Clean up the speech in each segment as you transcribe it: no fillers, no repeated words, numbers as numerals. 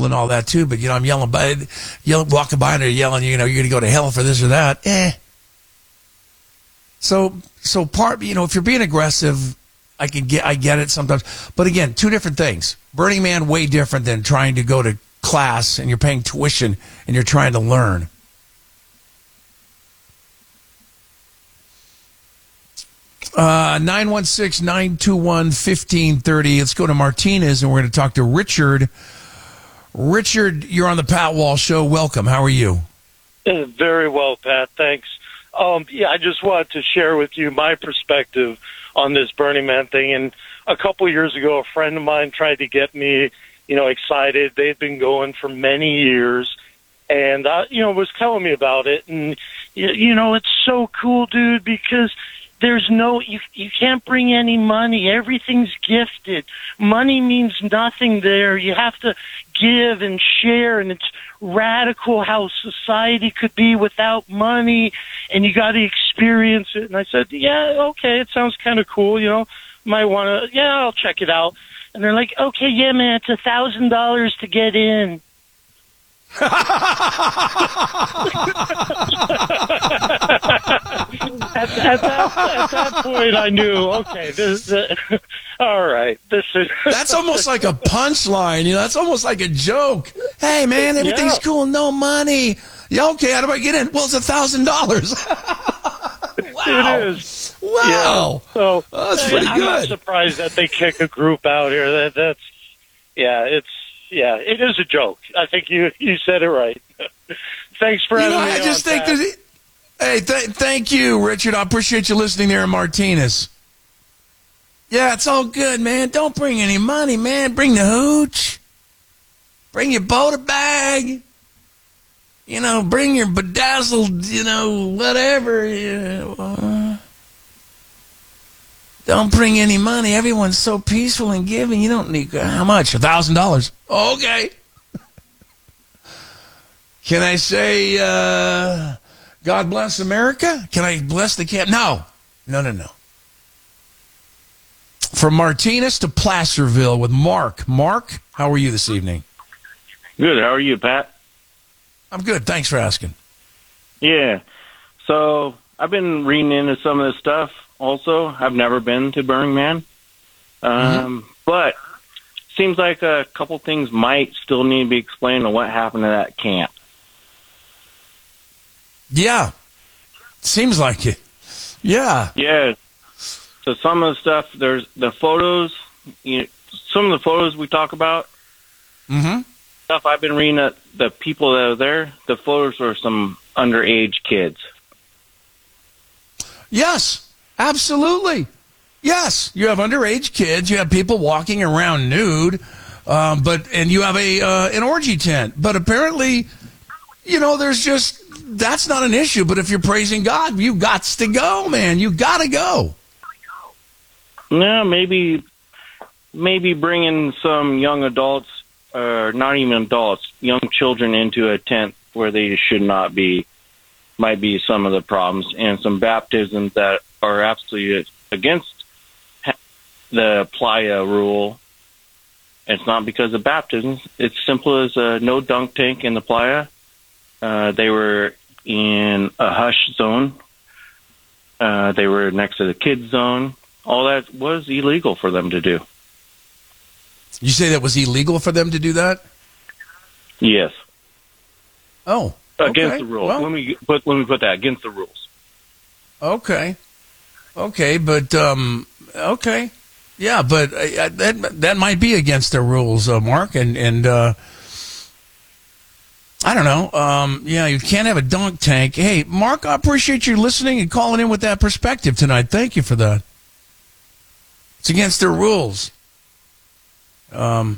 Bible and all that too, but I'm walking by and they're yelling, you're going to go to hell for this or that. So part, if you're being aggressive, I get it sometimes. But again, two different things. Burning Man, way different than trying to go to class and you're paying tuition and you're trying to learn. Uh, 916-921-1530. Let's go to Martinez and we're going to talk to Richard. Richard, you're on the Pat Wall Show. Welcome. How are you? Very well, Pat. Thanks. I just wanted to share with you my perspective on this Burning Man thing. And a couple of years ago, a friend of mine tried to get me, excited. They'd been going for many years. And, was telling me about it. And, it's so cool, dude, because there's you can't bring any money. Everything's gifted. Money means nothing there. You have to give and share, and it's radical how society could be without money, and you got to experience it. And I said, yeah, okay, it sounds kind of cool, might want to, I'll check it out. And they're like, okay, yeah, man, it's $1,000 to get in. At that point, I knew, okay, all right. That's almost like a punchline, That's almost like a joke. Hey, man, everything's cool, no money. Yeah, okay, how do I get in? Well, it's $1,000. Wow. It is. Wow. Yeah. So that's pretty good. I'm not surprised that they kick a group out here. It is a joke. I think you said it right. Thanks for having me I just think that. Hey, thank you, Richard. I appreciate you listening there in Martinez. Yeah, it's all good, man. Don't bring any money, man. Bring the hooch. Bring your Boda bag. Bring your bedazzled, whatever. Don't bring any money. Everyone's so peaceful and giving. You don't need, how much? $1,000. Okay. Can I say, God bless America? Can I bless the camp? No. From Martinez to Placerville with Mark. Mark, how are you this evening? Good. How are you, Pat? I'm good. Thanks for asking. Yeah. So I've been reading into some of this stuff also. I've never been to Burning Man. But seems like a couple things might still need to be explained on what happened to that camp. Yeah. Seems like it. Yeah. Yeah. So some of the stuff, there's the photos, some of the photos we talk about, stuff I've been reading, the people that are there, the photos are some underage kids. Yes, absolutely. Yes, you have underage kids. You have people walking around nude, and you have an orgy tent. But apparently, that's not an issue. But if you're praising God, you got to go, man. You got to go. Yeah, maybe bringing some young adults, or not even adults, young children into a tent where they should not be, might be some of the problems, and some baptisms that are absolutely against the playa rule. It's not because of baptisms. It's simple as a no dunk tank in the playa. They were in a hush zone. They were next to the kids zone. All that was illegal for them to do. You say that was illegal for them to do that? Yes. Oh, against the rules. Well, let me put that against the rules. Okay, but okay, yeah, but that might be against the rules, Mark, and I don't know. Yeah, you can't have a dunk tank. Hey, Mark, I appreciate you listening and calling in with that perspective tonight. Thank you for that. It's against their rules. Feel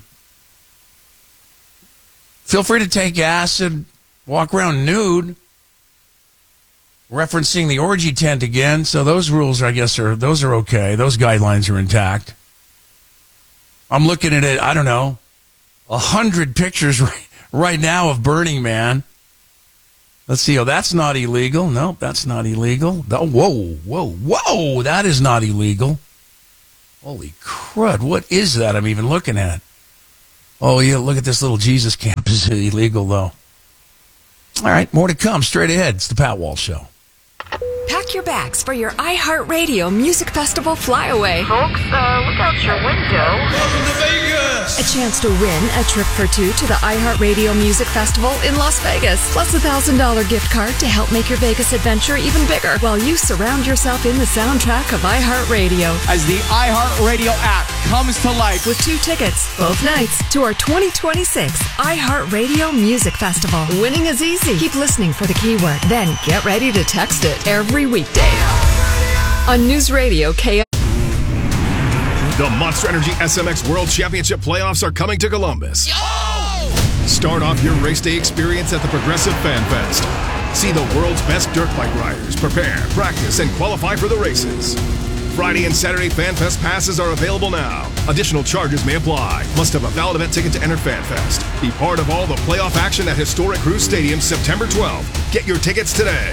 free to take acid, walk around nude, referencing the orgy tent again. So those rules, I guess, are okay. Those guidelines are intact. I'm looking at it, I don't know, 100 pictures right now of Burning Man. Let's see. Oh, that's not illegal. No, that's not illegal. Whoa. That is not illegal. Holy crud. What is that I'm even looking at? Oh, yeah, look at this little Jesus camp. Is illegal, though. All right, more to come. Straight ahead. It's the Pat Walsh Show. Pack your bags for your iHeartRadio Music Festival flyaway. Folks, look out your window. Welcome to Vegas! A chance to win a trip for two to the iHeartRadio Music Festival in Las Vegas. Plus a $1,000 gift card to help make your Vegas adventure even bigger while you surround yourself in the soundtrack of iHeartRadio. As the iHeartRadio app comes to life. With 2 tickets, both nights, to our 2026 iHeartRadio Music Festival. Winning is easy. Keep listening for the keyword, then get ready to text it every weekday. On News Radio KO. The Monster Energy SMX World Championship playoffs are coming to Columbus. Start off your race day experience at the Progressive Fan Fest. See the world's best dirt bike riders prepare, practice, and qualify for the races. Friday and Saturday Fan Fest passes are available now. Additional charges may apply. Must have a valid event ticket to enter Fan Fest. Be part of all the playoff action at historic Cruise Stadium September 12th. Get your tickets today.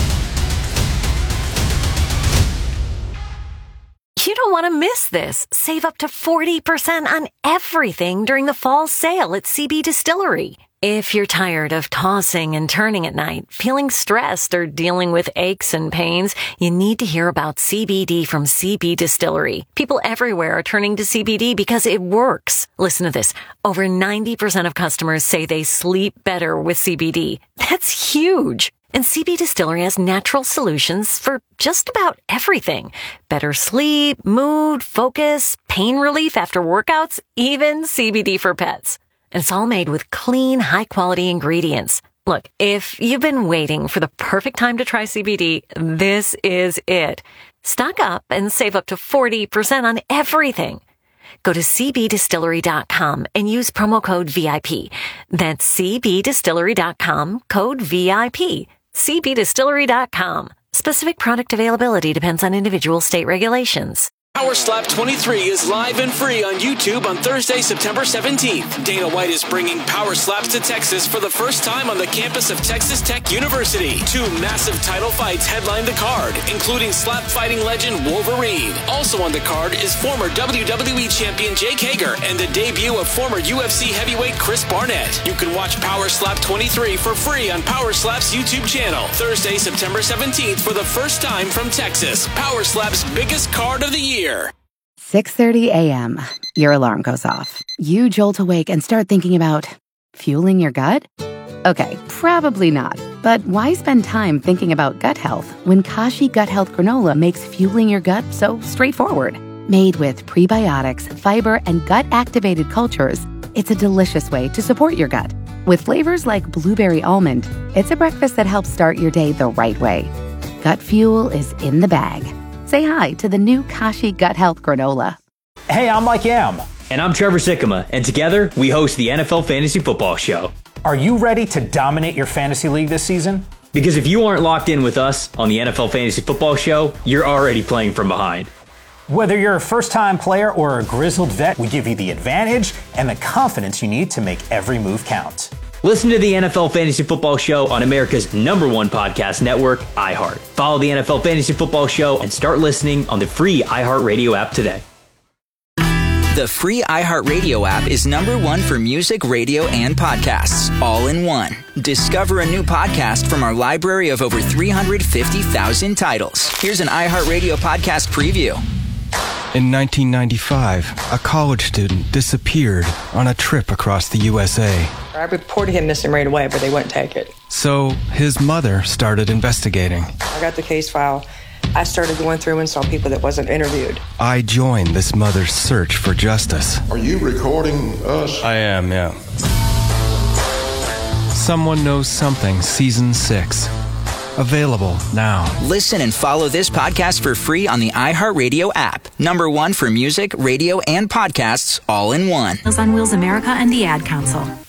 You don't want to miss this. Save up to 40% on everything during the fall sale at CB Distillery. If you're tired of tossing and turning at night, feeling stressed, or dealing with aches and pains, you need to hear about CBD from CB Distillery. People everywhere are turning to CBD because it works. Listen to this. Over 90% of customers say they sleep better with CBD. That's huge. And CB Distillery has natural solutions for just about everything. Better sleep, mood, focus, pain relief after workouts, even CBD for pets. And it's all made with clean, high-quality ingredients. Look, if you've been waiting for the perfect time to try CBD, this is it. Stock up and save up to 40% on everything. Go to cbdistillery.com and use promo code VIP. That's cbdistillery.com, code VIP. cbdistillery.com. Specific product availability depends on individual state regulations. Power Slap 23 is live and free on YouTube on Thursday, September 17th. Dana White is bringing Power Slaps to Texas for the first time on the campus of Texas Tech University. 2 massive title fights headline the card, including slap fighting legend Wolverine. Also on the card is former WWE champion Jake Hager and the debut of former UFC heavyweight Chris Barnett. You can watch Power Slap 23 for free on Power Slap's YouTube channel. Thursday, September 17th for the first time from Texas. Power Slap's biggest card of the year. 6:30 a.m. Your alarm goes off. You jolt awake and start thinking about fueling your gut? Okay, probably not. But why spend time thinking about gut health when Kashi Gut Health Granola makes fueling your gut so straightforward? Made with prebiotics, fiber, and gut-activated cultures, it's a delicious way to support your gut. With flavors like blueberry almond, it's a breakfast that helps start your day the right way. Gut fuel is in the bag. Say hi to the new Kashi Gut Health Granola. Hey, I'm Mike Yam. And I'm Trevor Sikkema, and together we host the NFL Fantasy Football Show. Are you ready to dominate your fantasy league this season? Because if you aren't locked in with us on the NFL Fantasy Football Show, you're already playing from behind. Whether you're a first-time player or a grizzled vet, we give you the advantage and the confidence you need to make every move count. Listen to the NFL Fantasy Football Show on America's #1 podcast network, iHeart. Follow the NFL Fantasy Football Show and start listening on the free iHeartRadio app today. The free iHeartRadio app is #1 for music, radio, and podcasts, all in one. Discover a new podcast from our library of over 350,000 titles. Here's an iHeartRadio podcast preview. In 1995, a college student disappeared on a trip across the USA. I reported him missing right away, but they wouldn't take it. So his mother started investigating. I got the case file. I started going through and saw people that wasn't interviewed. I joined this mother's search for justice. Are you recording us? I am, yeah. Someone Knows Something, Season 6. Available now. Listen and follow this podcast for free on the iHeartRadio app. #1 for music, radio, and podcasts, all in one. Meals on Wheels America and the Ad Council.